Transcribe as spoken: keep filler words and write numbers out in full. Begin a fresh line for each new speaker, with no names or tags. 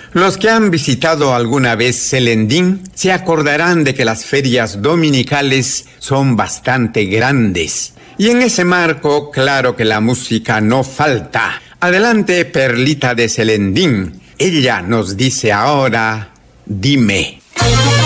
Los que han visitado alguna vez Celendín se acordarán de que las ferias dominicales son bastante grandes. Y en ese marco, claro que la música no falta. Adelante, Perlita de Celendín. Ella nos dice ahora, dime.